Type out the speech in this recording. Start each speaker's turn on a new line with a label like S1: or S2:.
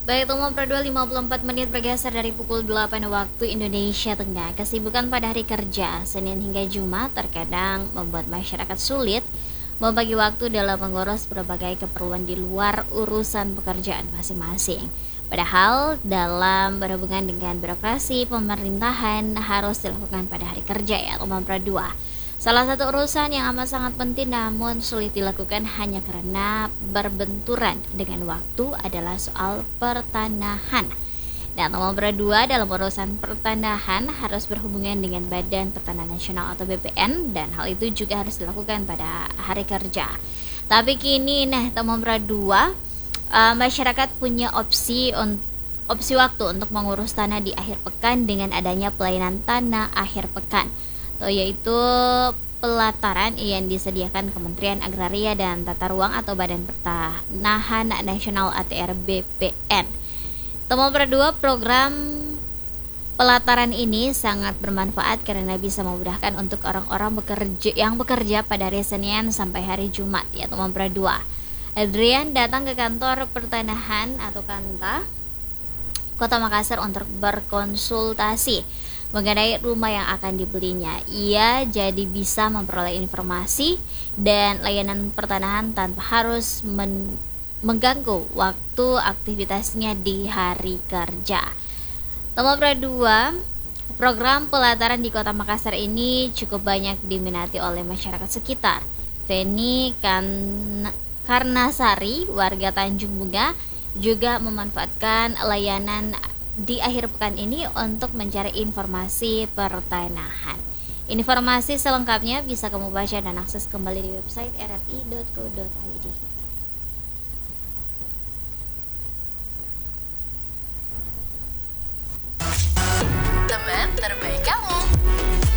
S1: Baik, Tomo Pro 54 menit bergeser dari pukul 8 waktu Indonesia Tengah. Kesibukan pada hari kerja, Senin hingga Jumat, terkadang membuat masyarakat sulit membagi waktu dalam mengurus berbagai keperluan di luar urusan pekerjaan masing-masing. Padahal dalam berhubungan dengan birokrasi pemerintahan harus dilakukan pada hari kerja ya, Tomo Pro 2. Salah satu urusan yang amat sangat penting namun sulit dilakukan hanya karena berbenturan dengan waktu adalah soal pertanahan. Dan nomor berdua dalam urusan pertanahan harus berhubungan dengan Badan Pertanahan Nasional atau BPN, dan hal itu juga harus dilakukan pada hari kerja. Tapi kini nomor berdua, masyarakat punya opsi waktu untuk mengurus tanah di akhir pekan dengan adanya pelayanan tanah akhir pekan, yaitu pelataran yang disediakan Kementerian Agraria dan Tata Ruang atau Badan Pertanahan Nasional ATR BPN. Nomor berdua, program pelataran ini sangat bermanfaat karena bisa memudahkan untuk orang-orang yang bekerja pada hari Senin sampai hari Jumat ya. Nomor berdua, Adrian datang ke kantor pertanahan atau Kanta Kota Makassar untuk berkonsultasi mengenai rumah yang akan dibelinya. Ia jadi bisa memperoleh informasi dan layanan pertanahan tanpa harus mengganggu waktu aktivitasnya di hari kerja. Nomor dua, program pelataran di Kota Makassar ini cukup banyak diminati oleh masyarakat sekitar. Feni Karnasari, warga Tanjung Bunga, juga memanfaatkan layanan di akhir pekan ini untuk mencari informasi pertanahan. Informasi selengkapnya bisa kamu baca dan akses kembali di website rri.co.id.